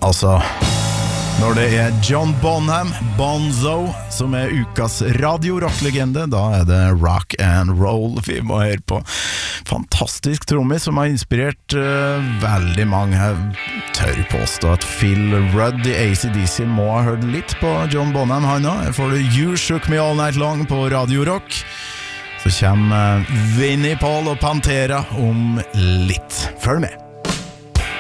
Altså, når det John Bonham, Bonzo, som ukas radio-rock-legende, da det rock and roll vi må høre på. Fantastisk trommis som har inspirert veldig mange. Jeg tør påstå at Phil Rudd i AC/DC må ha hørt litt på John Bonham, han også. Jeg får det You Shook Me All Night Long på Radio Rock. Så kommer Vinnie Paul og Pantera om litt. Følg med.